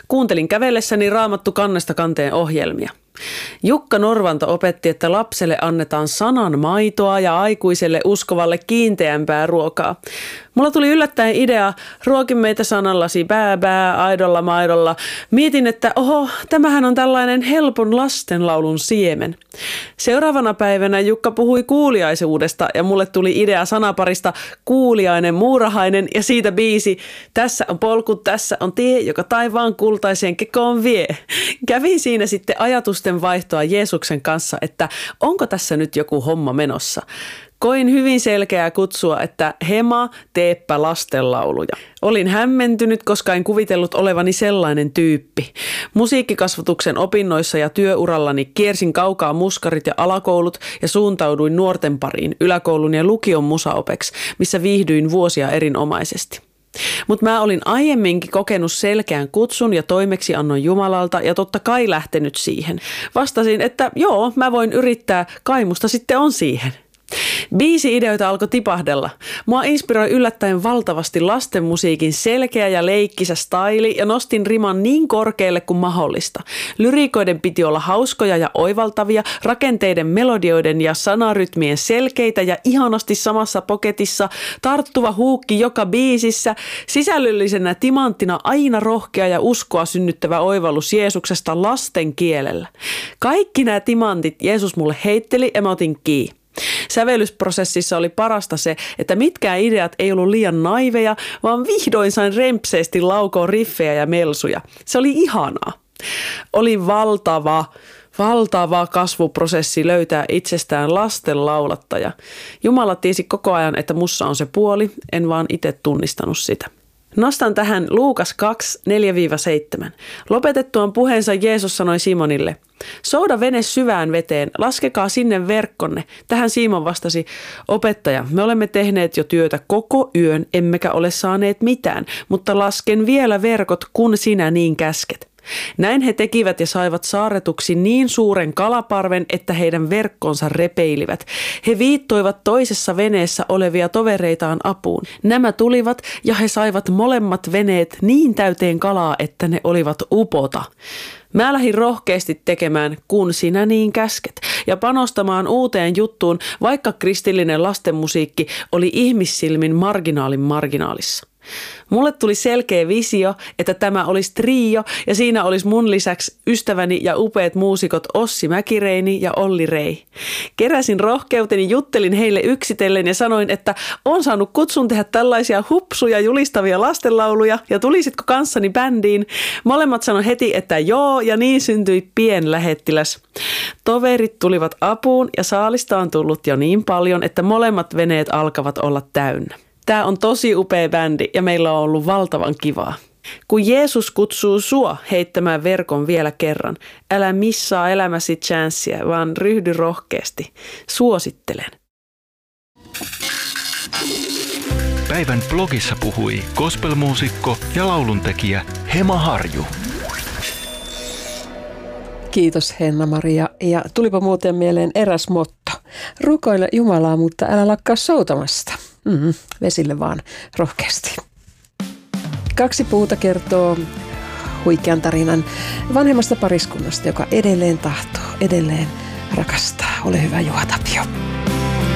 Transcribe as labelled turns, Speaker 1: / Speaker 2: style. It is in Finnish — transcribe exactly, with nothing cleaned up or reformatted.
Speaker 1: Kuuntelin kävellessäni Raamattu kannesta kanteen ohjelmia. Jukka Norvanto opetti, että lapselle annetaan sanan maitoa ja aikuiselle uskovalle kiinteämpää ruokaa. Mulla tuli yllättäen idea, ruokin meitä sanallasi bää bää aidolla maidolla. Mietin, että oho, tämähän on tällainen helpon lastenlaulun siemen. Seuraavana päivänä Jukka puhui kuuliaisuudesta ja mulle tuli idea sanaparista kuuliainen, muurahainen ja siitä biisi tässä on polku, tässä on tie, joka taivaan kultaiseen kekoon vie. Kävin siinä sitten ajatusten vaihtoa Jeesuksen kanssa, että onko tässä nyt joku homma menossa. Koin hyvin selkeää kutsua, että Hema, teepä lastenlauluja. Olin hämmentynyt, koska en kuvitellut olevani sellainen tyyppi. Musiikkikasvatuksen opinnoissa ja työurallani kiersin kaukaa muskarit ja alakoulut ja suuntauduin nuorten pariin yläkoulun ja lukion musaopeksi, missä viihdyin vuosia erinomaisesti. Mutta mä olin aiemminkin kokenut selkeän kutsun ja toimeksiannon Jumalalta ja totta kai lähtenyt siihen. Vastasin, että joo, mä voin yrittää, kaimusta sitten on siihen. Biisi-ideoita alkoi tipahdella. Mua inspiroi yllättäen valtavasti lastenmusiikin selkeä ja leikkisä staili ja nostin riman niin korkealle kuin mahdollista. Lyriikoiden piti olla hauskoja ja oivaltavia, rakenteiden, melodioiden ja sanarytmien selkeitä ja ihanasti samassa poketissa, tarttuva huukki joka biisissä, sisällöllisenä timanttina aina rohkea ja uskoa synnyttävä oivallus Jeesuksesta lasten kielellä. Kaikki nämä timantit Jeesus mulle heitteli ja mä otin kiinni. Sävellysprosessissa oli parasta se, että mitkään ideat ei ollut liian naiveja, vaan vihdoin sain rempseesti laukoa riffejä ja melsuja. Se oli ihanaa. Oli valtava, valtava kasvuprosessi löytää itsestään lasten laulattaja. Jumala tiesi koko ajan, että mussa on se puoli, en vaan itse tunnistanut sitä. Nostan tähän Luukas kaksi, neljä seitsemän. Lopetettuaan puheensa Jeesus sanoi Simonille, souda vene syvään veteen, laskekaa sinne verkkonne. Tähän Simon vastasi, opettaja, me olemme tehneet jo työtä koko yön, emmekä ole saaneet mitään, mutta lasken vielä verkot, kun sinä niin käsket. Näin he tekivät ja saivat saarretuksi niin suuren kalaparven, että heidän verkkonsa repeilivät. He viittoivat toisessa veneessä olevia tovereitaan apuun. Nämä tulivat ja he saivat molemmat veneet niin täyteen kalaa, että ne olivat upota. Mä lähdin rohkeasti tekemään, kun sinä niin käsket, ja panostamaan uuteen juttuun, vaikka kristillinen lastenmusiikki oli ihmissilmin marginaalin marginaalissa. Mulle tuli selkeä visio, että tämä olisi trio ja siinä olisi mun lisäksi ystäväni ja upeat muusikot Ossi Mäkireini ja Olli Rei. Keräsin rohkeuteni, juttelin heille yksitellen ja sanoin, että on saanut kutsun tehdä tällaisia hupsuja julistavia lastenlauluja ja tulisitko kanssani bändiin. Molemmat sanoi heti, että joo ja niin syntyi pienlähettiläs. Toverit tulivat apuun ja saalista on tullut jo niin paljon, että molemmat veneet alkavat olla täynnä. Tämä on tosi upea bändi ja meillä on ollut valtavan kivaa. Kun Jeesus kutsuu sua heittämään verkon vielä kerran, älä missaa elämäsi chanssia, vaan ryhdy rohkeasti. Suosittelen.
Speaker 2: Päivän blogissa puhui gospelmuusikko ja lauluntekijä Hema Harju.
Speaker 3: Kiitos Henna-Maria. Ja tulipa muuten mieleen eräs motto. Rukoile Jumalaa, mutta älä lakkaa soutamasta. Mm, vesille vaan rohkeasti. Kaksi puuta kertoo huikean tarinan vanhemmasta pariskunnasta, joka edelleen tahtoo, edelleen rakastaa. Ole hyvä, Juha Tapio.